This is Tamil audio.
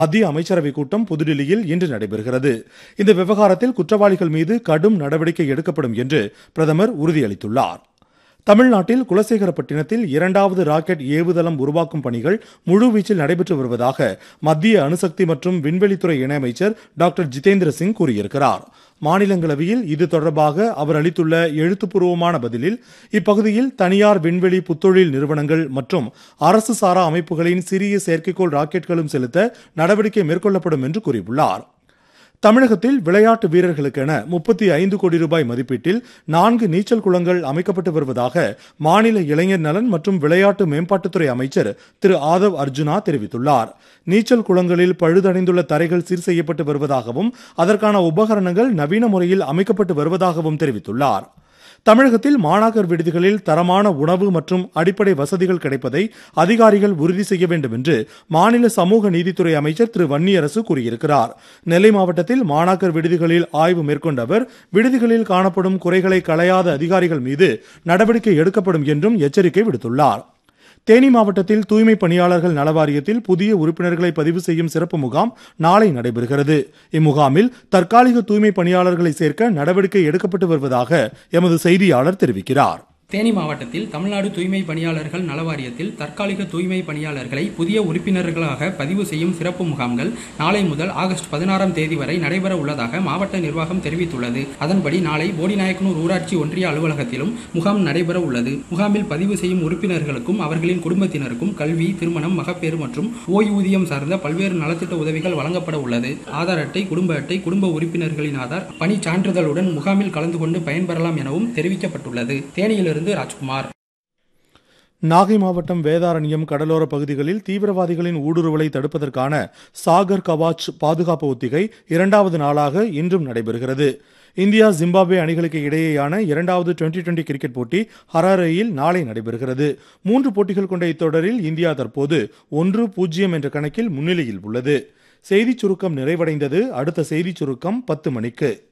மத்திய அமைச்சரவைக் கூட்டம் புதுடில்லியில் இன்று நடைபெறுகிறது. இந்த விவகாரத்தில் குற்றவாளிகள் மீது கடும் நடவடிக்கை எடுக்கப்படும் என்று பிரதமர் உறுதியளித்துள்ளார். தமிழ்நாட்டில் குலசேகரப்பட்டினத்தில் 2வது ராக்கெட் ஏவுதளம் உருவாக்கும் பணிகள் முழுவீச்சில் நடைபெற்று வருவதாக மத்திய அணுசக்தி மற்றும் விண்வெளித்துறை இணையமைச்சர் டாக்டர் ஜிதேந்திர சிங் கூறியிருக்கிறார். மாநிலங்களவையில் இது தொடர்பாக அவர் அளித்துள்ள எழுத்துப்பூர்வமான பதிலில் இப்பகுதியில் தனியார் விண்வெளி புத்தொழில் நிறுவனங்கள் மற்றும் அரசு சாரா அமைப்புகளின் சிறிய செயற்கைக்கோள் ராக்கெட்களும் செலுத்த நடவடிக்கை மேற்கொள்ளப்படும் என்று கூறியுள்ளார். தமிழகத்தில் விளையாட்டு வீரர்களுக்கென 35 கோடி ரூபாய் மதிப்பீட்டில் 4 நீச்சல் குளங்கள் அமைக்கப்பட்டு வருவதாக மாநில இளைஞர் நலன் மற்றும் விளையாட்டு மேம்பாட்டுத்துறை அமைச்சர் திரு ஆதவ் அர்ஜுனா தெரிவித்துள்ளார். நீச்சல் குளங்களில் பழுதடைந்துள்ள தரைகள் சீர் செய்யப்பட்டு வருவதாகவும் அதற்கான உபகரணங்கள் நவீன முறையில் அமைக்கப்பட்டு வருவதாகவும் தெரிவித்துள்ளார். தமிழகத்தில் மாணாக்கர் விடுதிகளில் தரமான உணவு மற்றும் அடிப்படை வசதிகள் கிடைப்பதை அதிகாரிகள் உறுதி செய்ய வேண்டும் என்று மாநில சமூக நீதித்துறை அமைச்சர் திரு வன்னியரசு கூறியிருக்கிறார். நெல்லை மாவட்டத்தில் மாணாக்கர் விடுதிகளில் ஆய்வு மேற்கொண்ட அவர் விடுதிகளில் காணப்படும் குறைகளை களையாத அதிகாரிகள் மீது நடவடிக்கை எடுக்கப்படும் என்றும் எச்சரிக்கை விடுத்துள்ளார். தேனி மாவட்டத்தில் தூய்மை பணியாளர்கள் நலவாரியத்தில் புதிய உறுப்பினர்களை பதிவு செய்யும் சிறப்பு முகாம் நாளை நடைபெறுகிறது. இம்முகாமில் தற்காலிக தூய்மை பணியாளர்களை சேர்க்க நடவடிக்கை எடுக்கப்பட்டு வருவதாக எமது செய்தியாளர் தெரிவிக்கிறார். தேனி மாவட்டத்தில் தமிழ்நாடு தூய்மை பணியாளர்கள் நலவாரியத்தில் தற்காலிக தூய்மை பணியாளர்களை புதிய உறுப்பினர்களாக பதிவு செய்யும் சிறப்பு முகாம்கள் நாளை முதல் ஆகஸ்ட் 16ஆம் தேதி வரை நடைபெற உள்ளதாக மாவட்ட நிர்வாகம் தெரிவித்துள்ளது. அதன்படி நாளை போடிநாயக்கனூர் ஊராட்சி ஒன்றிய அலுவலகத்திலும் முகாம் நடைபெற உள்ளது. முகாமில் பதிவு செய்யும் உறுப்பினர்களுக்கும் அவர்களின் குடும்பத்தினருக்கும் கல்வி, திருமணம், மகப்பேறு மற்றும் ஓய்வூதியம் சார்ந்த பல்வேறு நலத்திட்ட உதவிகள் வழங்கப்பட உள்ளது. ஆதார் அட்டை, குடும்ப அட்டை, குடும்ப உறுப்பினர்களின் ஆதார், பணி சான்றிதழுடன் முகாமில் கலந்து கொண்டு பயன்பெறலாம் எனவும் தெரிவிக்கப்பட்டுள்ளது. தேனியிலிருந்து ராஜ்குமார். நாகை மாவட்டம் வேதாரண்யம் கடலோர பகுதிகளில் தீவிரவாதிகளின் ஊடுருவலை தடுப்பதற்கான சாகர் கவாச் பாதுகாப்பு ஒத்திகை 2வது நாளாக இன்றும் நடைபெறுகிறது. இந்தியா ஜிம்பாப்வே அணிகளுக்கு இடையேயான 2வது டுவெண்டி கிரிக்கெட் போட்டி ஹராரேயில் நாளை நடைபெறுகிறது. 3 போட்டிகள் கொண்ட இத்தொடரில் இந்தியா தற்போது 1-0 என்ற கணக்கில் முன்னிலையில் உள்ளது. செய்திச் சுருக்கம் நிறைவடைந்தது. அடுத்த செய்திச் சுருக்கம் 10 மணிக்கு.